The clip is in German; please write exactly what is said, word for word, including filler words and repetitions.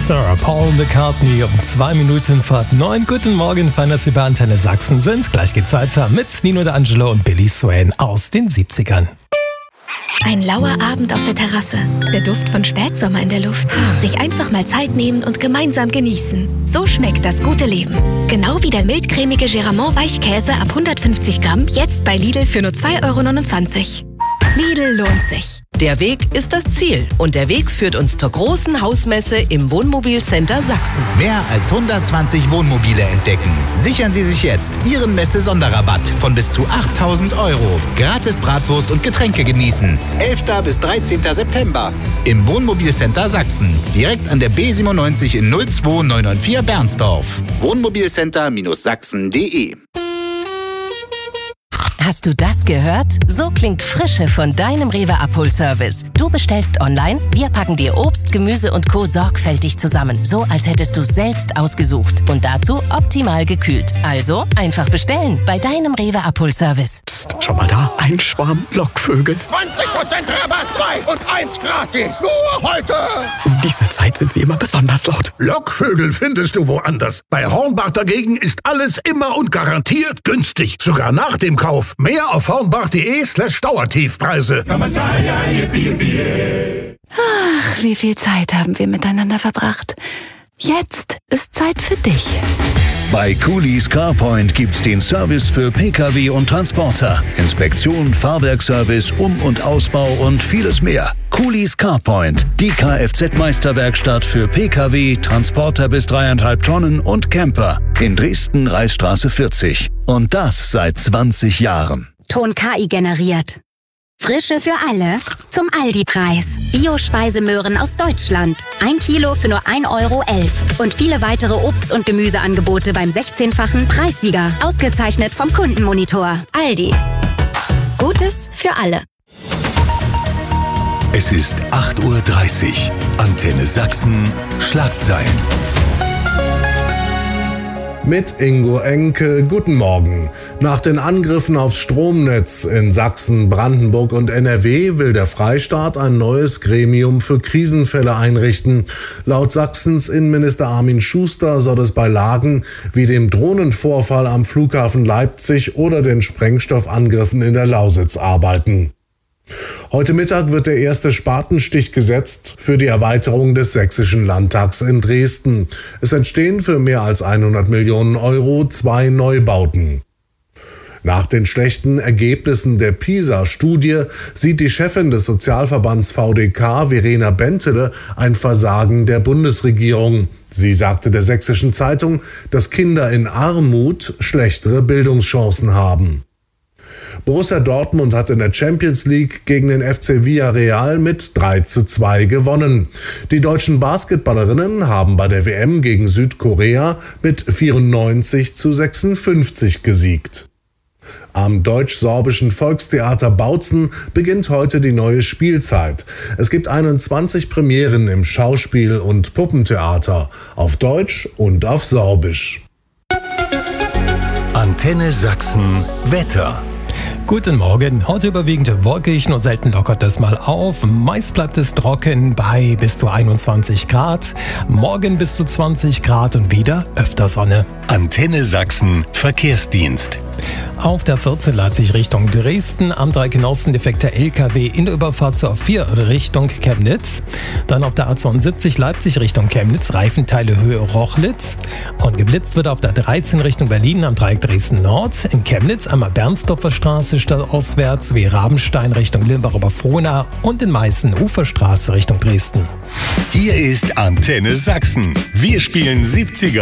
Sir Paul McCartney um zwei Minuten vor neun. Guten Morgen, fein, dass Sie bei Antenne Sachsen sind. Gleich geht's weiter mit Nino D'Angelo und Billy Swain aus den siebzigern. Ein lauer Abend auf der Terrasse, der Duft von Spätsommer in der Luft. Sich einfach mal Zeit nehmen und gemeinsam genießen. So schmeckt das gute Leben. Genau wie der mildcremige Geramont Weichkäse ab hundertfünfzig Gramm, jetzt bei Lidl für nur zwei Euro neunundzwanzig. Lidl lohnt sich. Der Weg ist das Ziel und der Weg führt uns zur großen Hausmesse im Wohnmobilcenter Sachsen. Mehr als hundertzwanzig Wohnmobile entdecken. Sichern Sie sich jetzt Ihren Messe-Sonderrabatt von bis zu achttausend Euro. Gratis Bratwurst und Getränke genießen. elfter bis dreizehnter September im Wohnmobilcenter Sachsen. Direkt an der B siebenundneunzig in null zwei neun neun vier Bernsdorf. Wohnmobilcenter Sachsen punkt de. Hast du das gehört? So klingt Frische von deinem Rewe Abholservice. Du bestellst online, wir packen dir Obst, Gemüse und Co. sorgfältig zusammen. So, als hättest du es selbst ausgesucht. Und dazu optimal gekühlt. Also einfach bestellen bei deinem Rewe Abholservice. Psst, schau mal da. Ein Schwarm Lockvögel. zwanzig Prozent Rabatt, zwei und eins gratis. Nur heute. Um diese Zeit sind sie immer besonders laut. Lockvögel findest du woanders. Bei Hornbach dagegen ist alles immer und garantiert günstig. Sogar nach dem Kauf. Mehr auf hornbach.de slash Dauertiefpreise. Ach, wie viel Zeit haben wir miteinander verbracht. Jetzt ist Zeit für dich. Bei Coolies CarPoint gibt's den Service für Pkw und Transporter. Inspektion, Fahrwerkservice, Um- und Ausbau und vieles mehr. Coolies CarPoint, die Kfz-Meisterwerkstatt für Pkw, Transporter bis dreieinhalb Tonnen und Camper. In Dresden, Reichsstraße vierzig. Und das seit zwanzig Jahren. Ton K I generiert. Frische für alle zum Aldi-Preis. Bio-Speisemöhren aus Deutschland. Ein Kilo für nur ein Euro elf. Und viele weitere Obst- und Gemüseangebote beim sechzehnfachen Preissieger. Ausgezeichnet vom Kundenmonitor. Aldi. Gutes für alle. Es ist acht Uhr dreißig. Antenne Sachsen. Schlagzeilen. Mit Ingo Enke, guten Morgen. Nach den Angriffen aufs Stromnetz in Sachsen, Brandenburg und N R W will der Freistaat ein neues Gremium für Krisenfälle einrichten. Laut Sachsens Innenminister Armin Schuster soll es bei Lagen wie dem Drohnenvorfall am Flughafen Leipzig oder den Sprengstoffangriffen in der Lausitz arbeiten. Heute Mittag wird der erste Spatenstich gesetzt für die Erweiterung des Sächsischen Landtags in Dresden. Es entstehen für mehr als hundert Millionen Euro zwei Neubauten. Nach den schlechten Ergebnissen der PISA-Studie sieht die Chefin des Sozialverbands V D K, Verena Bentele, ein Versagen der Bundesregierung. Sie sagte der Sächsischen Zeitung, dass Kinder in Armut schlechtere Bildungschancen haben. Borussia Dortmund hat in der Champions League gegen den F C Villarreal mit drei zu zwei gewonnen. Die deutschen Basketballerinnen haben bei der W M gegen Südkorea mit vierundneunzig zu sechsundfünfzig gesiegt. Am Deutsch-Sorbischen Volkstheater Bautzen beginnt heute die neue Spielzeit. Es gibt einundzwanzig Premieren im Schauspiel- und Puppentheater, auf Deutsch und auf Sorbisch. Antenne Sachsen Wetter. Guten Morgen. Heute überwiegend wolkig, nur selten lockert es mal auf. Meist bleibt es trocken bei bis zu einundzwanzig Grad. Morgen bis zu zwanzig Grad und wieder öfter Sonne. Antenne Sachsen Verkehrsdienst. Auf der vierzehn Leipzig Richtung Dresden, am Dreieck Osten defekter L K W in der Überfahrt zur A vier Richtung Chemnitz. Dann auf der A zweiundsiebzig Leipzig Richtung Chemnitz, Reifenteile Höhe Rochlitz. Und geblitzt wird auf der dreizehn Richtung Berlin am Dreieck Dresden Nord. In Chemnitz einmal Bernsdorfer Straße stadtostwärts sowie Rabenstein Richtung Limbach über Frohnau und in Meißen Uferstraße Richtung Dresden. Hier ist Antenne Sachsen. Wir spielen siebziger.